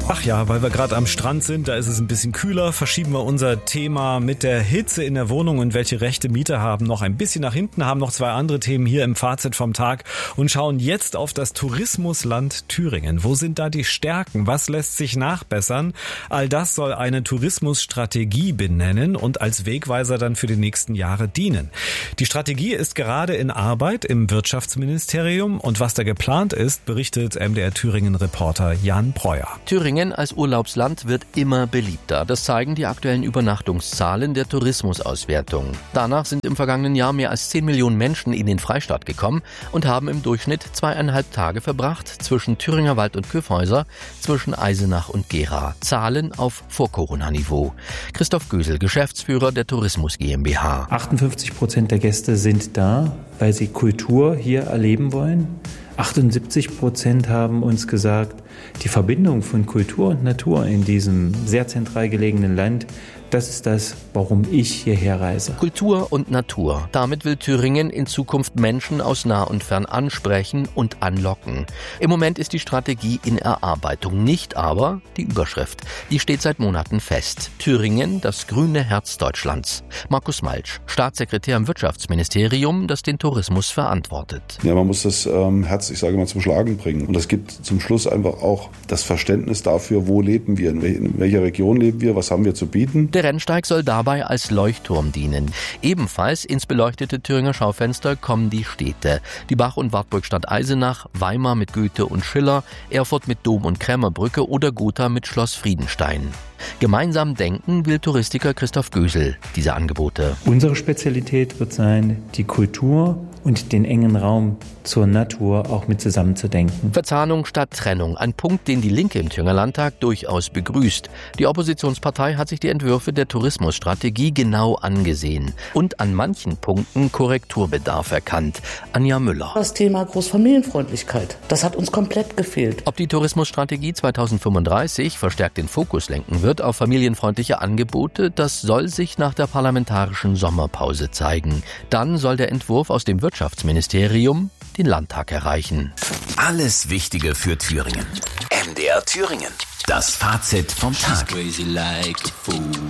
Ach ja, weil wir gerade am Strand sind, da ist es ein bisschen kühler, verschieben wir unser Thema mit der Hitze in der Wohnung und welche Rechte Mieter haben noch ein bisschen nach hinten, haben noch 2 andere Themen hier im Fazit vom Tag und schauen jetzt auf das Tourismusland Thüringen. Wo sind da die Stärken? Was lässt sich nachbessern? All das soll eine Tourismusstrategie benennen und als Wegweiser dann für die nächsten Jahre dienen. Die Strategie ist gerade in Arbeit im Wirtschaftsministerium und was da geplant ist, berichtet MDR Thüringen-Reporter Jan Breuer. Thüringen als Urlaubsland wird immer beliebter. Das zeigen die aktuellen Übernachtungszahlen der Tourismusauswertung. Danach sind im vergangenen Jahr mehr als 10 Millionen Menschen in den Freistaat gekommen und haben im Durchschnitt 2,5 Tage verbracht zwischen Thüringer Wald und Kyffhäuser, zwischen Eisenach und Gera. Zahlen auf Vor-Corona-Niveau. Christoph Gösel, Geschäftsführer der Tourismus GmbH. 58% der Gäste sind da, weil sie Kultur hier erleben wollen. 78% haben uns gesagt, die Verbindung von Kultur und Natur in diesem sehr zentral gelegenen Land, das ist das, warum ich hierher reise. Kultur und Natur. Damit will Thüringen in Zukunft Menschen aus nah und fern ansprechen und anlocken. Im Moment ist die Strategie in Erarbeitung, nicht aber die Überschrift. Die steht seit Monaten fest. Thüringen, das grüne Herz Deutschlands. Markus Maltsch, Staatssekretär im Wirtschaftsministerium, das den Tourismus verantwortet. Ja, man muss das Herz, ich sage mal, zum Schlagen bringen. Und es gibt zum Schluss einfach auch das Verständnis dafür, wo leben wir, in welcher Region leben wir, was haben wir zu bieten. Der Rennsteig soll dabei als Leuchtturm dienen. Ebenfalls ins beleuchtete Thüringer Schaufenster kommen die Städte. Die Bach- und Wartburgstadt Eisenach, Weimar mit Goethe und Schiller, Erfurt mit Dom- und Krämerbrücke oder Gotha mit Schloss Friedenstein. Gemeinsam denken will Touristiker Christoph Gösel diese Angebote. Unsere Spezialität wird sein, die Kultur und den engen Raum zur Natur auch mit zusammenzudenken. Verzahnung statt Trennung, ein Punkt, den die Linke im Thüringer Landtag durchaus begrüßt. Die Oppositionspartei hat sich die Entwürfe der Tourismusstrategie genau angesehen und an manchen Punkten Korrekturbedarf erkannt. Anja Müller. Das Thema Großfamilienfreundlichkeit, das hat uns komplett gefehlt. Ob die Tourismusstrategie 2035 verstärkt den Fokus lenken wird auf familienfreundliche Angebote, das soll sich nach der parlamentarischen Sommerpause zeigen. Dann soll der Entwurf aus dem Wirtschaftsministerium den Landtag erreichen. Alles Wichtige für Thüringen. MDR Thüringen. Das Fazit vom Tag.